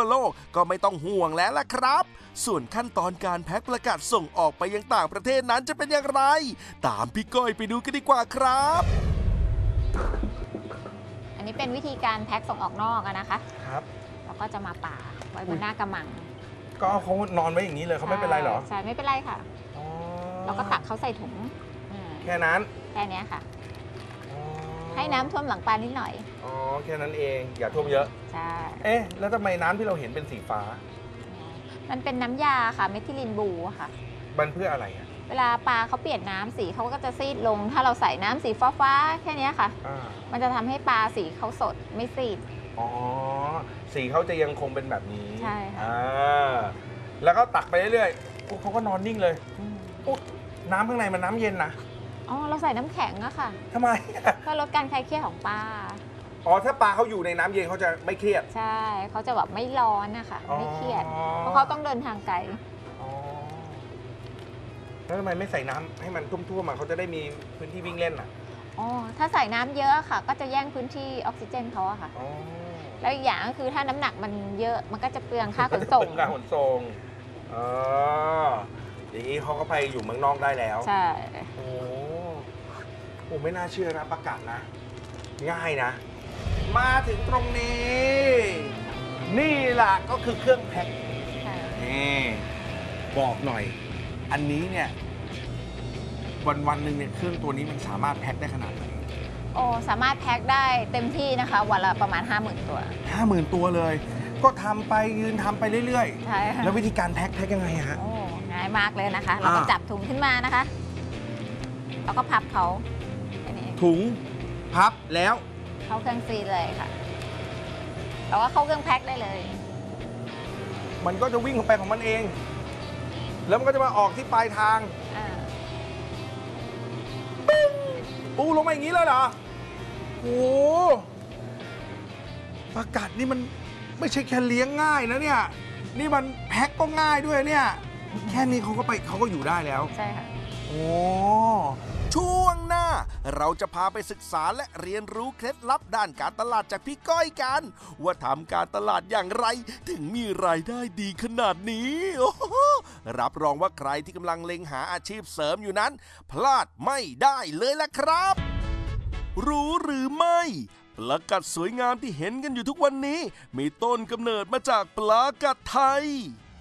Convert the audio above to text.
โลกก็ไม่ต้องห่วงแล้วล่ะครับส่วนขั้นตอนการแพ็คประกาศส่งออกไปยังต่างประเทศนั้นจะเป็นอย่างไรตามพี่ก้อยไปดูกันดีกว่าครับอันนี้เป็นวิธีการแพ็คส่งออกนอกนะคะครับแล้วก็จะมาป่าไว้บนหน้ากระมังก็เขานอนไว้อย่างนี้เลยเขาไม่เป็นไรหรอใช่ไม่เป็นไรค่ะเราก็ตักเขาใส่ถุงแค่นั้นแค่นี้ค่ะให้น้ำท่วมหลังปลานิดหน่อยอ๋อแค่นั้นเองอย่าท่วมเยอะใช่เอ๊ะแล้วทำไมน้ำที่เราเห็นเป็นสีฟ้ามันเป็นน้ำยาค่ะเมทิลินบลูค่ะมันเพื่ออะไรอ่ะเวลาปลาเขาเปลี่ยนน้ำสีเขาก็จะซีดลงถ้าเราใส่น้ำสีฟ้าแค่นี้ค่ะมันจะทำให้ปลาสีเขาสดไม่ซีดอ๋อสีเขาจะยังคงเป็นแบบนี้ใช่ค่ะแล้วก็ตักไปเรื่อยๆเขาก็นอนนิ่งเลยน้ำข้างในมันน้ำเย็นนะอ๋อเราใส่น้ำแข็งอะค่ะทำไมเพื่อลดการคลายเครียดของปลาอ๋อถ้าปลาเขาอยู่ในน้ำเย็นเขาจะไม่เครียดใช่เขาจะแบบไม่ร้อนนะคะไม่เครียดเพราะเขาต้องเดินทางไกลแล้วทำไมไม่ใส่น้ำให้มันท่วมๆเขาจะได้มีพื้นที่วิ่งเล่นอ่ะอ๋อถ้าใส่น้ำเยอะค่ะก็จะแย่งพื้นที่ออกซิเจนเขาอะค่ะแล้วอีกอย่างก็คือถ้าน้ำหนักมันเยอะมันก็จะเปลืองค่าขนส่งค่าขนส่งอย่างนี้เขาก็ไปอยู่เมืองนอกได้แล้วใช่โอ้ไม่น่าเชื่อนะประกาศนะง่ายนะมาถึงตรงนี้นี่แหละก็คือเครื่องแพ็คนี่บอกหน่อยอันนี้เนี่ยวันหนึ่งเนี่ยเครื่องตัวนี้มันสามารถแพ็คได้ขนาดไหนโอ้สามารถแพ็คได้เต็มที่นะคะวันละประมาณ 50,000 ตัว 50,000 ตัวเลยก็ทำไปยืนทำไปเรื่อยๆใช่ค่ะแล้ววิธีการแพ็คยังไงฮะโอ้ง่ายมากเลยนะคะเราก็จับถุงขึ้นมานะคะแล้วก็พับเขาถุงพับแล้วเข้าเครื่องซีลเลยค่ะแล้วก็เข้าเครื่องแพ็คได้เลยมันก็จะวิ่งของไปของมันเองแล้วมันก็จะมาออกที่ปลายทางปูลงมาอย่างนี้เลยเหรอโอ้ปลากัดนี่มันไม่ใช่แค่เลี้ยงง่ายนะเนี่ยนี่มันแพ็คก็ง่ายด้วยเนี่ยแค่นี้เขาก็อยู่ได้แล้วใช่ค่ะโอ้ช่วงหน้าเราจะพาไปศึกษาและเรียนรู้เคล็ดลับด้านการตลาดจากพี่ก้อยกันว่าทำการตลาดอย่างไรถึงมีรายได้ดีขนาดนี้โอ้โหรับรองว่าใครที่กำลังเล็งหาอาชีพเสริมอยู่นั้นพลาดไม่ได้เลยล่ะครับรู้หรือไม่ปลากัดสวยงามที่เห็นกันอยู่ทุกวันนี้มีต้นกำเนิดมาจากปลากัดไทย